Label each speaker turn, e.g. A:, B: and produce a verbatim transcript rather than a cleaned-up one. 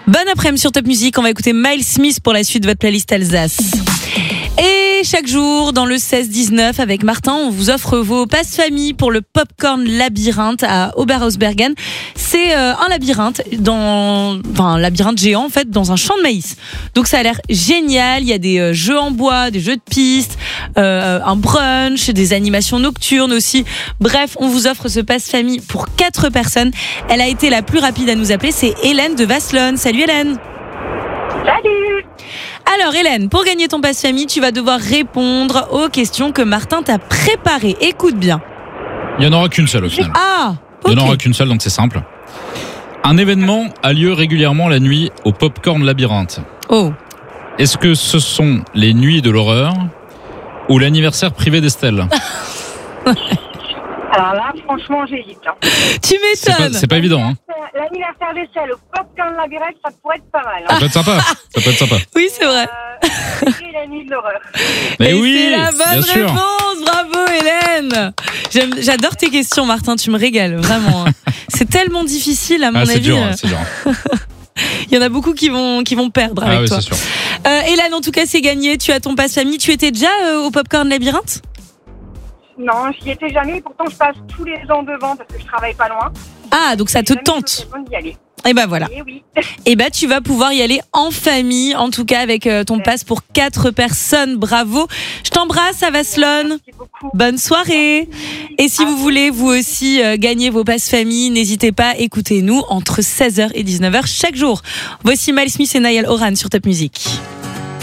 A: Bon après-midi sur Top Music, on va écouter Miles Smith pour la suite de votre playlist Alsace. Et chaque jour, dans le seize dix-neuf, avec Martin, on vous offre vos passes famille pour le Popcorn Labyrinthe à Oberhausbergen. C'est euh, un labyrinthe, dans, enfin un labyrinthe géant en fait, dans un champ de maïs. Donc ça a l'air génial. Il y a des euh, jeux en bois, des jeux de piste, euh, un brunch, des animations nocturnes aussi. Bref, on vous offre ce passe famille pour quatre personnes. Elle a été la plus rapide à nous appeler, c'est Hélène de Vasselonne. Salut Hélène.
B: Salut.
A: Alors Hélène, pour gagner ton passe famille, tu vas devoir répondre aux questions que Martin t'a préparées. Écoute bien.
C: Il n'y en aura qu'une seule au final.
A: Ah,
C: Il
A: ok.
C: n'y en aura qu'une seule, donc c'est simple. Un événement a lieu régulièrement la nuit au Popcorn Labyrinthe.
A: Oh.
C: Est-ce que ce sont les nuits de l'horreur ou l'anniversaire privé d'Estelle?
B: Alors là, franchement, j'hésite. Hein.
A: Tu
C: C'est pas,
A: m'étonnes.
C: c'est pas évident, hein.
B: L'anniversaire d'Estelle au Popcorn Labyrinthe, ça pourrait être pas mal.
C: Ça
B: Hein.
C: peut être sympa. Ça peut être sympa.
A: Oui, c'est vrai.
B: Euh, c'est la nuit de l'horreur.
C: Mais
A: Et
C: oui,
A: c'est la bonne
C: bien sûr.
A: réponse. Bravo Hélène. J'aime, j'adore tes questions Martin, tu me régales vraiment. C'est tellement difficile à mon
C: Ah, c'est
A: avis.
C: dur, hein, c'est dur.
A: Il y en a beaucoup qui vont qui vont perdre avec
C: Ah oui,
A: toi.
C: c'est sûr.
A: Euh, Hélène, en tout cas, c'est gagné. Tu as ton passe famille. Tu étais déjà euh, au Popcorn Labyrinthe?
B: Non, j'y étais jamais. Pourtant, je passe tous les ans devant parce que je travaille pas loin.
A: Ah, donc ça te
B: J'ai jamais eu
A: tente.
B: l'occasion d'y aller.
A: Et ben voilà.
B: Et oui.
A: Et ben tu vas pouvoir y aller en famille, en tout cas avec euh, ton passe pour quatre personnes. Bravo. Je t'embrasse à Vasselonne.
B: Merci beaucoup.
A: Bonne soirée. Et si vous voulez vous aussi euh, gagner vos passes famille, n'hésitez pas, écoutez-nous entre seize heures et dix-neuf heures chaque jour. Voici Miles Smith et Niall Horan sur Top Music.